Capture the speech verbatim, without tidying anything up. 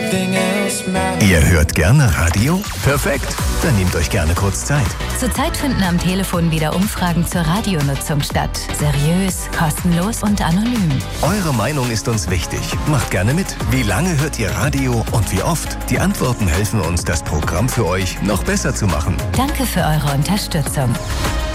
nothing else matters. Ihr hört gerne Radio? Perfekt, dann nehmt euch gerne kurz Zeit. Zurzeit finden am Telefon wieder Umfragen zur Radionutzung statt. Seriös, kostenlos und anonym. Eure Meinung ist uns wichtig. Macht gerne mit. Wie lange hört ihr Radio und wie oft? Die Antworten helfen uns, das Programm für euch noch besser zu machen. Danke für eure Unterstützung.